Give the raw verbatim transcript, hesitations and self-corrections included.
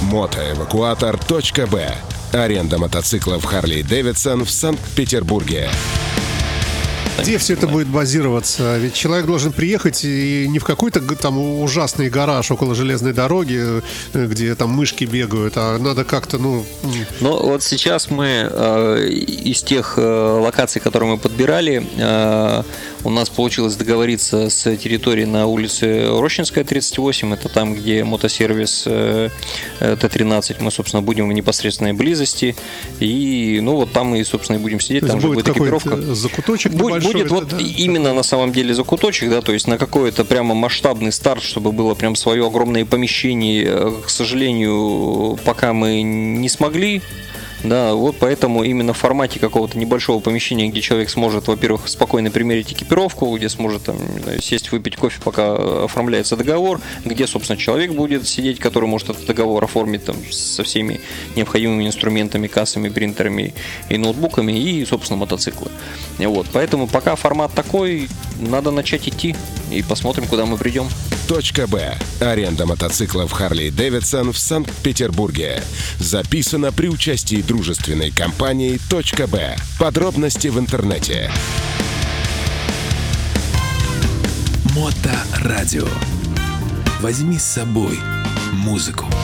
мотоэвакуатор точка бэ. Аренда мотоциклов Harley Davidson в Санкт-Петербурге. Где все это будет базироваться? Ведь человек должен приехать и не в какой-то там ужасный гараж около железной дороги, где там мышки бегают, а надо как-то, ну... Ну, вот сейчас мы э, из тех э, локаций, которые мы подбирали, э, у нас получилось договориться с территорией на улице Рощинская, тридцать восемь. Это там, где мотосервис э, Т тринадцать. Мы, собственно, будем в непосредственной близости. И, ну, вот там мы, собственно, и будем сидеть. То там же будет будет экипировка. Закуточек Будет, небольшой. будет вот да? именно на самом деле закуточек, да, то есть на какой-то прямо масштабный старт, чтобы было прям свое огромное помещение. К сожалению, пока мы не смогли. Да, вот поэтому именно в формате какого-то небольшого помещения, где человек сможет, во-первых, спокойно примерить экипировку, где сможет там, сесть, выпить кофе, пока оформляется договор, где, собственно, человек будет сидеть, который может этот договор оформить там, со всеми необходимыми инструментами, кассами, принтерами и ноутбуками, и, собственно, мотоциклы. Вот, поэтому пока формат такой, надо начать идти и посмотрим, куда мы придем. Точка Б. Аренда мотоциклов Harley Davidson в Санкт-Петербурге. Записано при участии дружественной компании Точка Б. Подробности в интернете. Моторадио. Возьми с собой музыку.